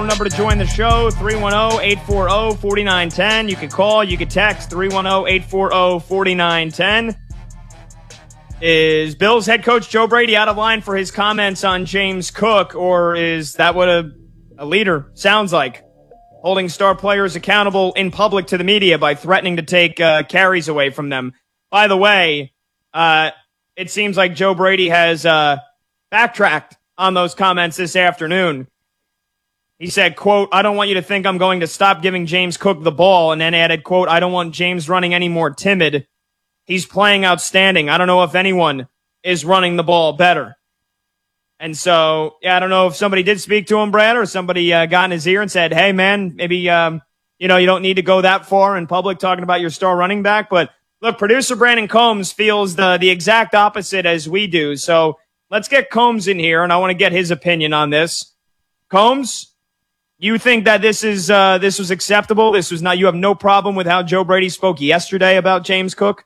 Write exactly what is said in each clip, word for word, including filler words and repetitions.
Number to join the show, three one zero, eight four zero, four nine one zero. You can call, you can text, three one zero, eight four zero, four nine one zero. Is Bills head coach Joe Brady out of line for his comments on James Cook, or is that what a, a leader sounds like? Holding star players accountable in public to the media by threatening to take uh, carries away from them. By the way, uh, it seems like Joe Brady has uh, backtracked on those comments this afternoon. He said, quote, I don't want you to think I'm going to stop giving James Cook the ball, and then added, quote, I don't want James running any more timid. He's playing outstanding. I don't know if anyone is running the ball better. And so, yeah, I don't know if somebody did speak to him, Brad, or somebody uh, got in his ear and said, hey, man, maybe, um, you know, you don't need to go that far in public talking about your star running back. But look, producer Brandon Combs feels the, the exact opposite as we do. So let's get Combs in here, and I want to get his opinion on this. Combs? You think that this is uh, this was acceptable? This was not. You have no problem with how Joe Brady spoke yesterday about James Cook?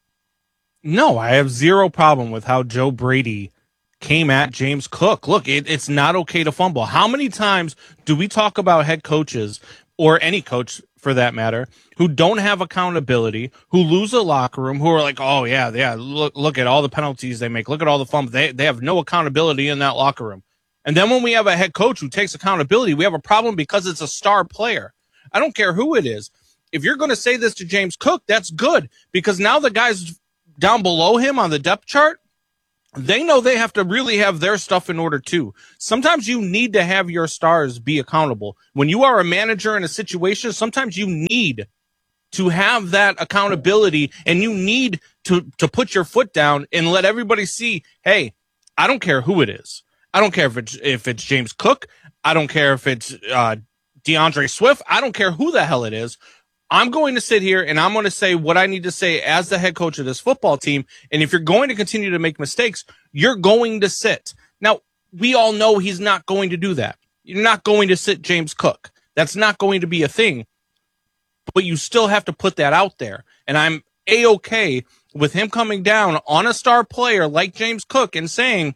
No, I have zero problem with how Joe Brady came at James Cook. Look, it, it's not okay to fumble. How many times do we talk about head coaches, or any coach for that matter, who don't have accountability, who lose a locker room, who are like, oh yeah, yeah, look, look at all the penalties they make, look at all the fumbles. They they have no accountability in that locker room. And then when we have a head coach who takes accountability, we have a problem because it's a star player. I don't care who it is. If you're going to say this to James Cook, that's good, because now the guys down below him on the depth chart, they know they have to really have their stuff in order too. Sometimes you need to have your stars be accountable. When you are a manager in a situation, sometimes you need to have that accountability, and you need to, to put your foot down and let everybody see, hey, I don't care who it is. I don't care if it's if it's James Cook. I don't care if it's uh, DeAndre Swift. I don't care who the hell it is. I'm going to sit here and I'm going to say what I need to say as the head coach of this football team. And if you're going to continue to make mistakes, you're going to sit. Now, we all know he's not going to do that. You're not going to sit James Cook. That's not going to be a thing. But you still have to put that out there. And I'm A-okay with him coming down on a star player like James Cook and saying,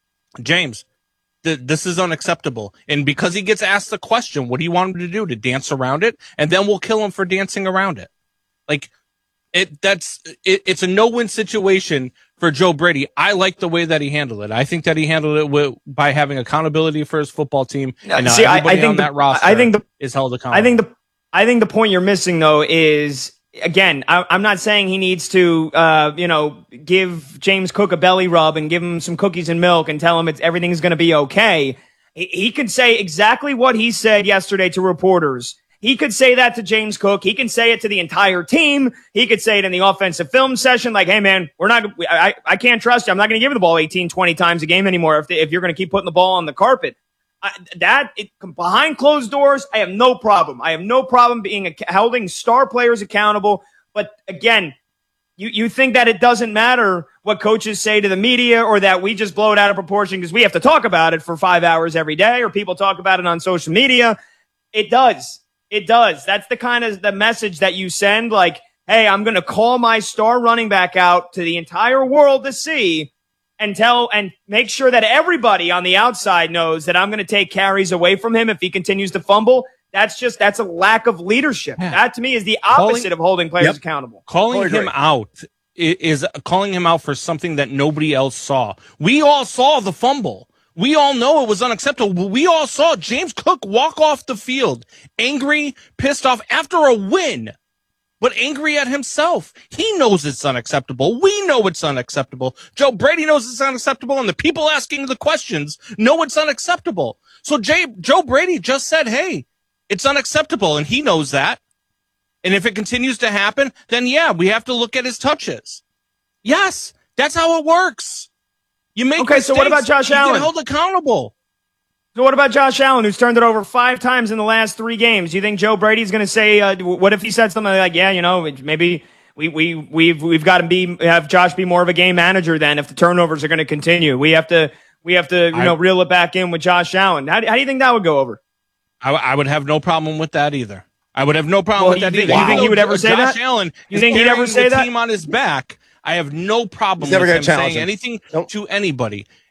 James, th- this is unacceptable. And because he gets asked the question, what do you want him to do? To dance around it? And then we'll kill him for dancing around it. Like, it, that's, it, it's a no-win situation for Joe Brady. I like the way that he handled it. I think that he handled it with, by having accountability for his football team. And now See, everybody I, I think on the, that roster I think the, is held accountable. I think the, I think the point you're missing, though, is, again, I, I'm not saying he needs to, uh, you know, give James Cook a belly rub and give him some cookies and milk and tell him it's everything's going to be okay. He, he could say exactly what he said yesterday to reporters. He could say that to James Cook. He can say it to the entire team. He could say it in the offensive film session, like, hey, man, we're not, I, I can't trust you. I'm not going to give you the ball eighteen, twenty times a game anymore if, the, if you're going to keep putting the ball on the carpet. I, that it, behind closed doors, I have no problem. I have no problem being a, holding star players accountable. But again, you, you think that it doesn't matter what coaches say to the media, or that we just blow it out of proportion because we have to talk about it for five hours every day, or people talk about it on social media. It does. It does. That's the kind of the message that you send. Like, hey, I'm going to call my star running back out to the entire world to see. And tell and make sure that everybody on the outside knows that I'm going to take carries away from him if he continues to fumble. That's just that's a lack of leadership. Yeah. That to me is the opposite calling, of holding players yep. accountable. Calling totally him great. out is calling him out for something that nobody else saw. We all saw the fumble. We all know it was unacceptable. We all saw James Cook walk off the field angry, pissed off after a win, but angry at himself. He knows it's unacceptable. We know it's unacceptable. Joe Brady knows it's unacceptable, and the people asking the questions know it's unacceptable. So Jay, Joe Brady just said, hey, it's unacceptable, and he knows that. And if it continues to happen, then yeah, we have to look at his touches. Yes, that's how it works. You make okay, mistakes, so what about Josh you Allen? get held accountable. So what about Josh Allen, who's turned it over five times in the last three games? Do you think Joe Brady's going to say, uh, what if he said something like, yeah, you know, maybe we, we, we've, we've got to be, have Josh be more of a game manager then if the turnovers are going to continue. We have to, we have to, you I, know, reel it back in with Josh Allen. How do, how do you think that would go over? I, I would have no problem with that either. I would have no problem well, with that think, either. You think he would ever say Josh that? Allen you think he'd ever say the that? Team on his back. I have no problem with him saying him. anything nope. to anybody.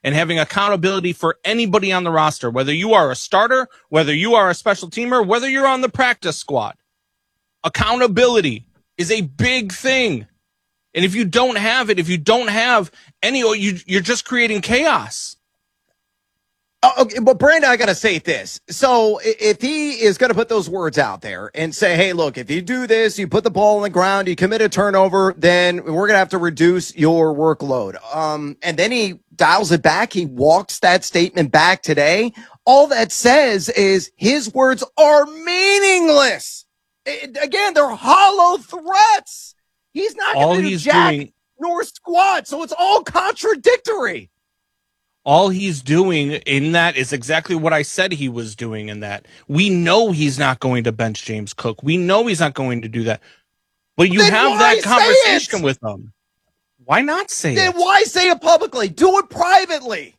and having accountability for anybody on the roster, whether you are a starter, whether you are a special teamer, whether you're on the practice squad. Accountability is a big thing. And if you don't have it, if you don't have any, you, you're just creating chaos. Uh, okay, but Brandon, I got to say this. So if he is going to put those words out there and say, hey, look, if you do this, you put the ball on the ground, you commit a turnover, then we're going to have to reduce your workload. Um, and then he dials it back. He walks that statement back today. All that says is his words are meaningless. It, again, they're hollow threats. He's not going to do jack doing, nor squat. So it's all contradictory. All he's doing in that is exactly what I said he was doing in that. We know he's not going to bench James Cook. We know he's not going to do that. But you then have that conversation with him. Why not say then it? Then why say it publicly? Do it privately.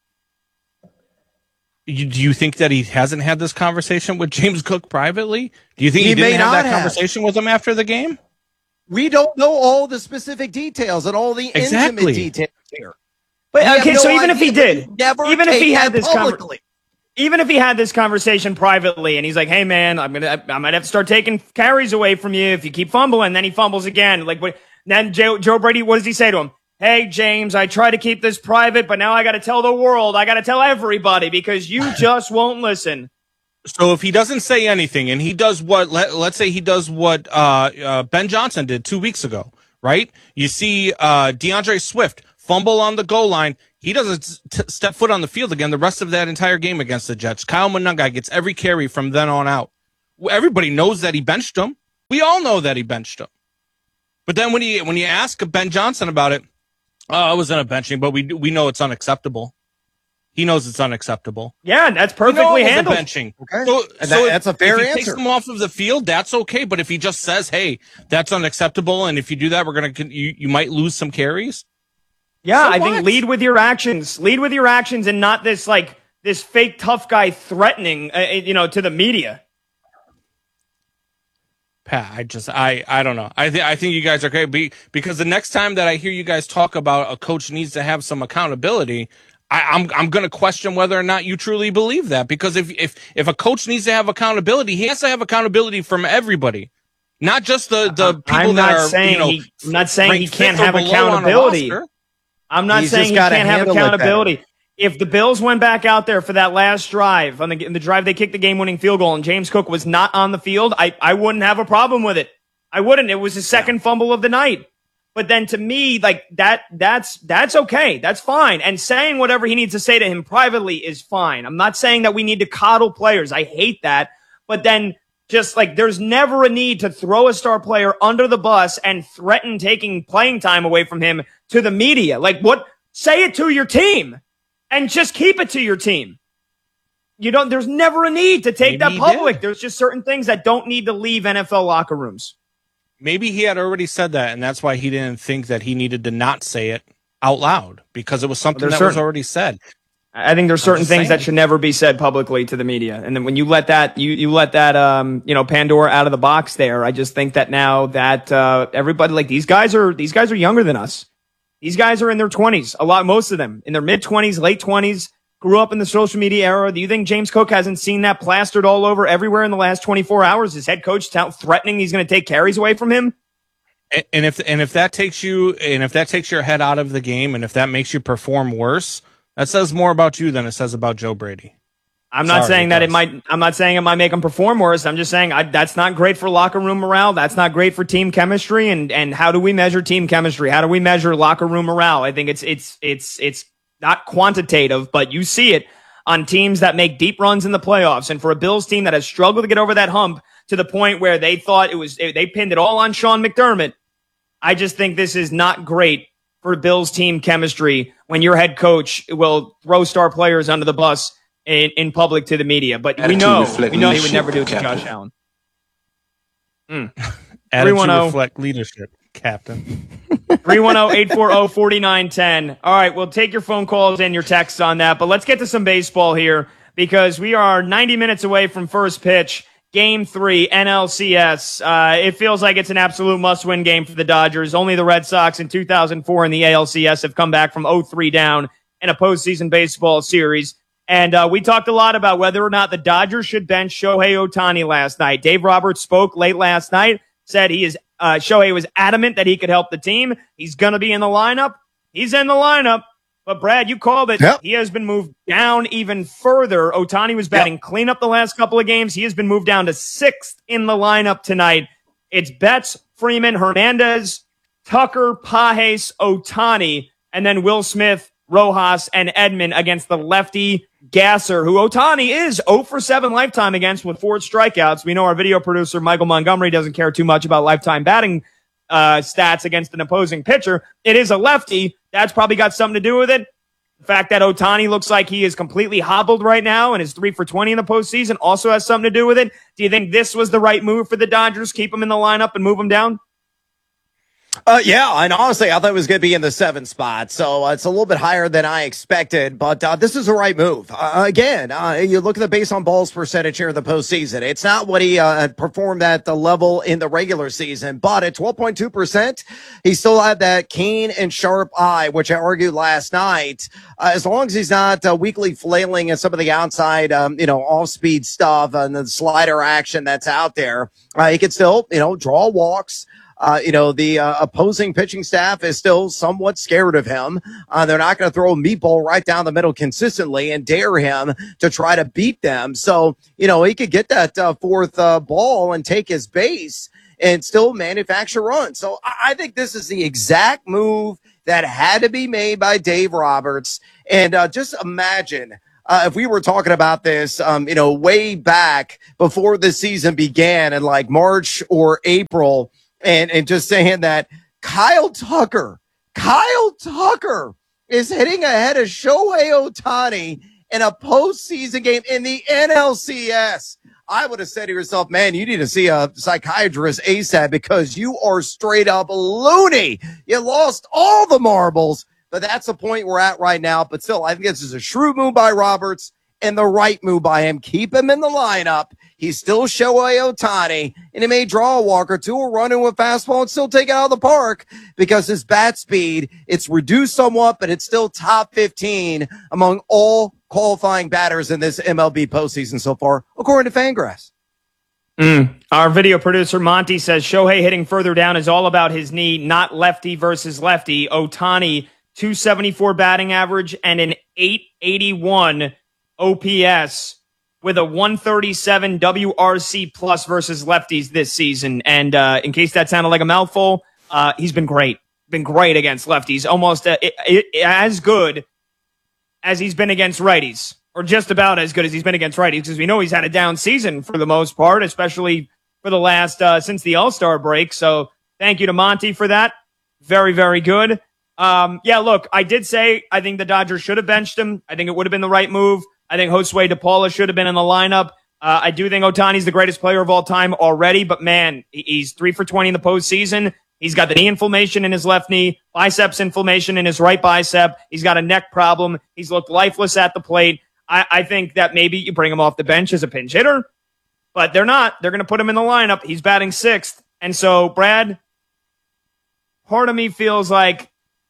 You, do you think that he hasn't had this conversation with James Cook privately? Do you think he, he didn't have that have. conversation with him after the game? We don't know all the specific details and all the exactly. intimate details here. But okay, no so even if he did, even if he had this conversation, even if he had this conversation privately, and he's like, "Hey, man, I'm gonna, I might have to start taking carries away from you if you keep fumbling." Then he fumbles again. Like, what? Then Joe, Joe Brady, what does he say to him? Hey, James, I try to keep this private, but now I got to tell the world. I got to tell everybody because you just won't listen. So if he doesn't say anything, and he does what? Let, let's say he does what uh, uh, Ben Johnson did two weeks ago, right? You see uh, DeAndre Swift fumble on the goal line. He doesn't t- step foot on the field again the rest of that entire game against the Jets. Kyle Monangai gets every carry from then on out. Everybody knows that he benched him. We all know that he benched him. But then when he when you ask Ben Johnson about it, oh, I was in a benching, but we we know it's unacceptable. He knows it's unacceptable. Yeah, that's perfectly handled. Benching. Okay. So, and so that, that's a fair if he answer. Takes him off of the field, that's okay. But if he just says, "Hey, that's unacceptable," and if you do that, we're gonna you, you might lose some carries. Yeah, so I what? think lead with your actions. Lead with your actions, and not this like this fake tough guy threatening, uh, you know, to the media. Pat, I just, I, I don't know. I think, I think you guys are great Be- because the next time that I hear you guys talk about a coach needs to have some accountability, I, I'm, I'm going to question whether or not you truly believe that. Because if, if, if a coach needs to have accountability, he has to have accountability from everybody, not just the, the people I'm that not are, saying you know, he, I'm not saying he can't have below accountability. I'm not He's saying he gotta can't have handle it accountability. If the Bills went back out there for that last drive, on the, in the drive they kicked the game-winning field goal, and James Cook was not on the field, I, I wouldn't have a problem with it. I wouldn't. It was his second fumble of the night. But then to me, like that, that's, that's okay. That's fine. And saying whatever he needs to say to him privately is fine. I'm not saying that we need to coddle players. I hate that. But then just like there's never a need to throw a star player under the bus and threaten taking playing time away from him to the media. Like what? Say it to your team and just keep it to your team. You don't, there's never a need to take Maybe that public. There's just certain things that don't need to leave N F L locker rooms. Maybe he had already said that, and that's why he didn't think that he needed to not say it out loud because it was something well, that certain, was already said. I think there's certain things saying. that should never be said publicly to the media. And then when you let that, you, you let that, um, you know, Pandora out of the box there, I just think that now that, uh, everybody, like these guys are, these guys are younger than us. These guys are in their twenties, a lot, most of them in their mid twenties, late twenties, grew up in the social media era. Do you think James Cook hasn't seen that plastered all over everywhere in the last twenty-four hours? His head coach t- threatening he's going to take carries away from him. And if and if that takes you and if that takes your head out of the game, and if that makes you perform worse, that says more about you than it says about Joe Brady. I'm not Sorry, saying it that does. it might. I'm not saying it might make him perform worse. I'm just saying I, that's not great for locker room morale. That's not great for team chemistry. And and how do we measure team chemistry? How do we measure locker room morale? I think it's it's it's it's not quantitative, but you see it on teams that make deep runs in the playoffs. And for a Bills team that has struggled to get over that hump to the point where they thought it was, they pinned it all on Sean McDermott. I just think this is not great for Bills team chemistry when your head coach will throw star players under the bus in, in public to the media. But we know, we know he would never do it to Josh Allen. Mm. Attitude reflect leadership, Captain. three one zero, eight four zero, four nine one zero. All right, we'll take your phone calls and your texts on that, but let's get to some baseball here because we are ninety minutes away from first pitch. Game three, N L C S. Uh, it feels like it's an absolute must-win game for the Dodgers. Only the Red Sox in two thousand four in the A L C S have come back from oh three down in a postseason baseball series. And uh, we talked a lot about whether or not the Dodgers should bench Shohei Ohtani last night. Dave Roberts spoke late last night, said he is uh, Shohei was adamant that he could help the team. He's going to be in the lineup. He's in the lineup. But, Brad, you called it. Yep. He has been moved down even further. Ohtani was batting yep. cleanup the last couple of games. He has been moved down to sixth in the lineup tonight. It's Betts, Freeman, Hernandez, Tucker, Pages, Ohtani, and then Will Smith, Rojas, and Edman against the lefty Gasser, who Ohtani is oh for seven lifetime against with four strikeouts. We know our video producer, Michael Montgomery, doesn't care too much about lifetime batting uh, stats against an opposing pitcher. It is a lefty. That's probably got something to do with it. The fact that Ohtani looks like he is completely hobbled right now and is three for twenty in the postseason also has something to do with it. Do you think this was the right move for the Dodgers? Keep him in the lineup and move him down? Uh, yeah, and honestly, I thought it was going to be in the seventh spot, so uh, it's a little bit higher than I expected, but uh, this is the right move. Uh, again, uh, you look at the base on balls percentage here in the postseason. It's not what he uh, performed at the level in the regular season, but at twelve point two percent, he still had that keen and sharp eye, which I argued last night. Uh, as long as he's not uh, weakly flailing at some of the outside, um, you know, off-speed stuff and the slider action that's out there, uh, he can still, you know, draw walks. Uh, you know, the uh, opposing pitching staff is still somewhat scared of him. Uh, they're not going to throw a meatball right down the middle consistently and dare him to try to beat them. So, you know, he could get that uh, fourth uh, ball and take his base and still manufacture runs. So I-, I think this is the exact move that had to be made by Dave Roberts. And uh, just imagine Uh, if we were talking about this, um, you know, way back before the season began in like March or April, and, and just saying that Kyle Tucker, Kyle Tucker is hitting ahead of Shohei Ohtani in a postseason game in the N L C S. I would have said to yourself, man, you need to see a psychiatrist ASAP because you are straight up loony. You lost all the marbles. But that's the point we're at right now. But still, I think this is a shrewd move by Roberts and the right move by him. Keep him in the lineup. He's still Shohei Ohtani, and he may draw a walk or two or run into a fastball and still take it out of the park because his bat speed, it's reduced somewhat, but it's still top fifteen among all qualifying batters in this M L B postseason so far, according to Fangraphs. Mm. Our video producer, Monty, says Shohei hitting further down is all about his knee, not lefty versus lefty. Ohtani, two seventy-four batting average and an eight eighty-one O P S with a one thirty-seven W R C plus versus lefties this season. And uh, in case that sounded like a mouthful, uh, he's been great. Been great against lefties. Almost uh, it, it, as good as he's been against righties. Or just about as good as he's been against righties. Because we know he's had a down season for the most part, especially for the last, uh, since the All-Star break. So thank you to Monty for that. Very, very good. Um, yeah, look, I did say I think the Dodgers should have benched him. I think it would have been the right move. I think Josue DePaula should have been in the lineup. Uh, I do think Ohtani's the greatest player of all time already, but man, he's three for twenty in the postseason. He's got the knee inflammation in his left knee, biceps inflammation in his right bicep. He's got a neck problem. He's looked lifeless at the plate. I, I think that maybe you bring him off the bench as a pinch hitter, but they're not. They're going to put him in the lineup. He's batting sixth. And so, Brad, part of me feels like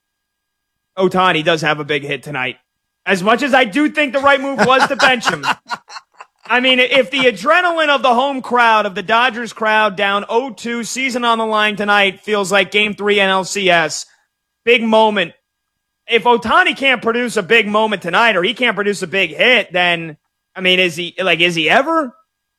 Ohtani does have a big hit tonight. As much as I do think the right move was to bench him. I mean, if the adrenaline of the home crowd, of the Dodgers crowd down oh two, season on the line tonight, feels like game three N L C S, big moment. If Ohtani can't produce a big moment tonight or he can't produce a big hit, then, I mean, is he, like, is he ever?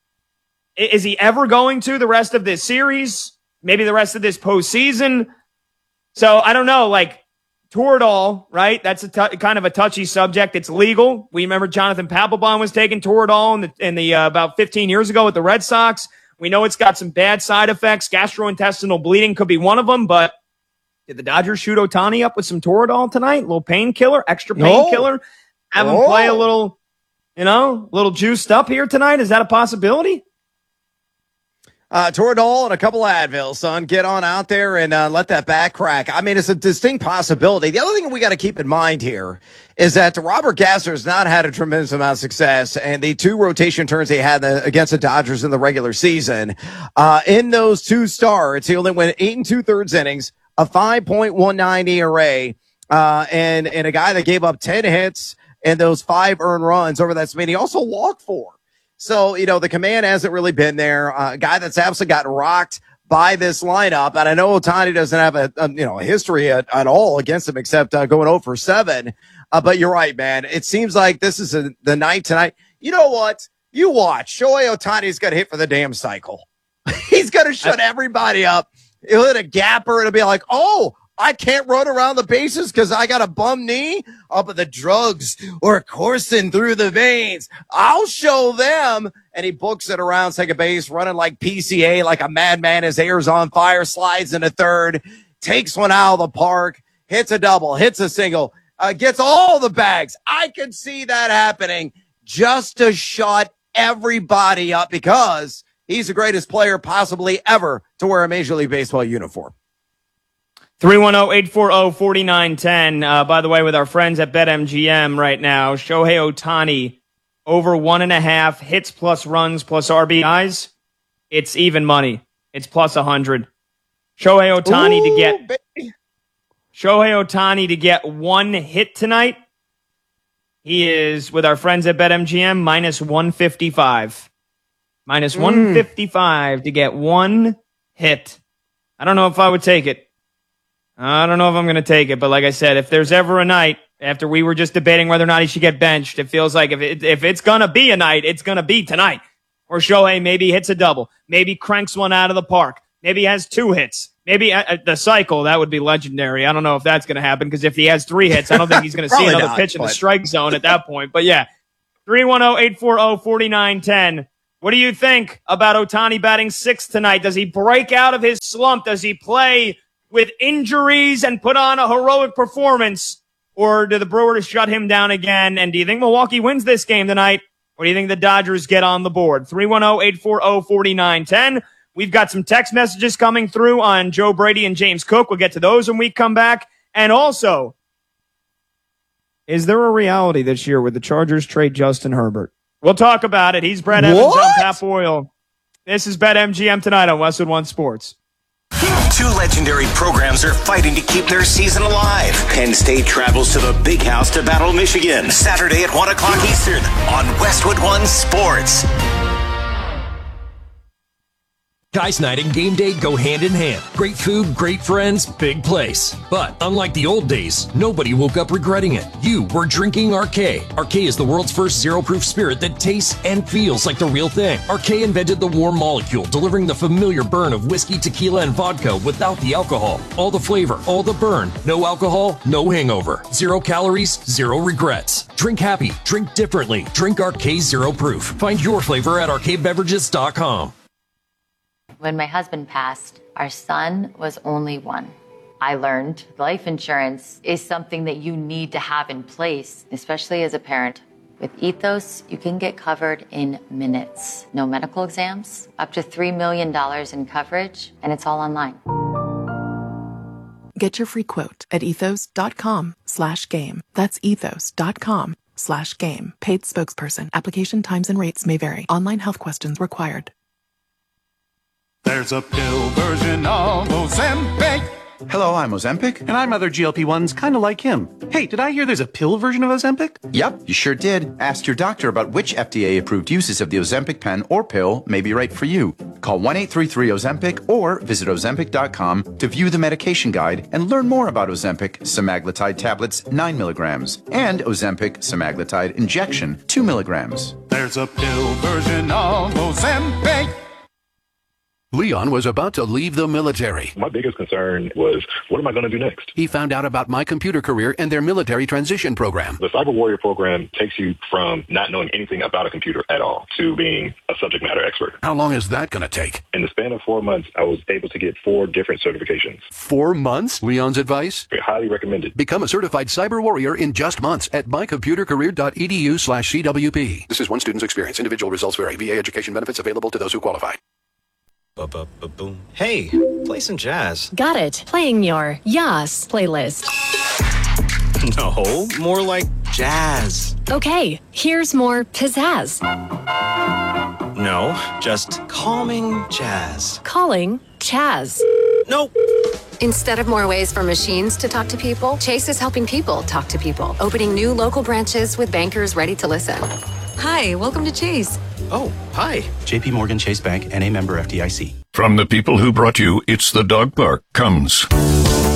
Is he ever going to the rest of this series? Maybe the rest of this postseason? So, I don't know, like, Toradol, right? That's a t- kind of a touchy subject. It's legal. We remember Jonathan Papelbon was taking Toradol in the, in the uh, about fifteen years ago with the Red Sox. We know it's got some bad side effects. Gastrointestinal bleeding could be one of them, but did the Dodgers shoot Ohtani up with some Toradol tonight? A little painkiller, extra painkiller? No. Have him oh. play a little, you know, a little juiced up here tonight? Is that a possibility? Uh, Toradol and a couple of Advil, son. Get on out there and uh, let that back crack. I mean, it's a distinct possibility. The other thing we got to keep in mind here is that Robert Gasser has not had a tremendous amount of success, and the two rotation turns he had the, against the Dodgers in the regular season, uh, in those two starts, he only went eight and two thirds innings, a five point one nine E R A, uh, and, and a guy that gave up ten hits and those five earned runs over that span. He also walked four. So, you know, the command hasn't really been there. Uh, a guy that's absolutely gotten rocked by this lineup. And I know Ohtani doesn't have a, a you know, a history at, at all against him except uh, going oh for seven. Uh, but you're right, man. It seems like this is a, the night tonight. You know what? You watch. Shohei Ohtani's going to hit for the damn cycle. He's going to shut everybody up. He'll hit a gapper. It'll be like, oh, I can't run around the bases because I got a bum knee. Oh, but the drugs are coursing through the veins. I'll show them. And he books it around second base, running like P C A, like a madman. His hair's on fire, slides into third, takes one out of the park, hits a double, hits a single, uh, gets all the bags. I could see that happening just to shut everybody up because he's the greatest player possibly ever to wear a Major League Baseball uniform. three one zero, eight four zero, four nine one zero. Uh, by the way, with our friends at BetMGM right now, Shohei Ohtani over one and a half hits plus runs plus R B Is. It's even money. It's plus one hundred. Shohei Ohtani Ooh, to get baby. Shohei Ohtani to get one hit tonight. He is, with our friends at BetMGM, minus one fifty-five. Minus mm. one fifty-five to get one hit. I don't know if I would take it. I don't know if I'm going to take it, but like I said, if there's ever a night, after we were just debating whether or not he should get benched, it feels like if it, if it's going to be a night, it's going to be tonight. Or Shohei maybe hits a double, maybe cranks one out of the park, maybe he has two hits, maybe at the cycle, that would be legendary. I don't know if that's going to happen, because if he has three hits, I don't think he's going to see another not, pitch in but... the strike zone at that point. But yeah, three one zero, eight four zero, four nine one zero. What do you think about Ohtani batting sixth tonight? Does he break out of his slump? Does he play with injuries and put on a heroic performance? Or do the Brewers shut him down again? And do you think Milwaukee wins this game tonight? Or do you think the Dodgers get on the board? three one zero, eight four zero, four nine one zero. We've got some text messages coming through on Joe Brady and James Cook. We'll get to those when we come back. And also, is there a reality this year where the Chargers trade Justin Herbert? We'll talk about it. He's Brett Evans. I'm Pat Boyle. This is BetMGM tonight on Westwood One Sports. Two legendary programs are fighting to keep their season alive. Penn State travels to the Big House to battle Michigan. Saturday at one o'clock Eastern on Westwood One Sports. Guys night and game day go hand in hand. Great food, great friends, big place. But unlike the old days, nobody woke up regretting it. You were drinking R K. R K is the world's first zero-proof spirit that tastes and feels like the real thing. R K invented the warm molecule, delivering the familiar burn of whiskey, tequila, and vodka without the alcohol. All the flavor, all the burn. No alcohol, no hangover. Zero calories, zero regrets. Drink happy, drink differently. Drink R K Zero Proof. Find your flavor at R K beverages dot com. When my husband passed, our son was only one. I learned life insurance is something that you need to have in place, especially as a parent. With Ethos, you can get covered in minutes. No medical exams, up to three million dollars in coverage, and it's all online. Get your free quote at ethos.com slash game. That's ethos.com slash game. Paid spokesperson. Application times and rates may vary. Online health questions required. There's a pill version of Ozempic. Hello, I'm Ozempic. And I'm other G L P ones kind of like him. Hey, did I hear there's a pill version of Ozempic? Yep, you sure did. Ask your doctor about which F D A-approved uses of the Ozempic pen or pill may be right for you. Call one eight three three Ozempic or visit ozempic dot com to view the medication guide and learn more about Ozempic semaglutide tablets nine milligrams and Ozempic semaglutide injection two milligrams. There's a pill version of Ozempic. Leon was about to leave the military. My biggest concern was, what am I going to do next? He found out about My Computer Career and their military transition program. The Cyber Warrior program takes you from not knowing anything about a computer at all to being a subject matter expert. How long is that going to take? In the span of four months, I was able to get four different certifications. Four months? Leon's advice? I highly recommend it. Become a certified Cyber Warrior in just months at mycomputercareer.edu slash CWP. This is one student's experience. Individual results vary. V A education benefits available to those who qualify. Ba-ba-ba-boom. Hey, play some jazz. Got it. Playing your Yas playlist. No, more like jazz. Okay, here's more pizzazz. No, just calming jazz. Calling Chaz. Nope. Instead of more ways for machines to talk to people, Chase is helping people talk to people, opening new local branches with bankers ready to listen. Hi, welcome to Chase. Oh, hi. J P Morgan Chase Bank, N A member F D I C. From the people who brought you It's the Dog Park comes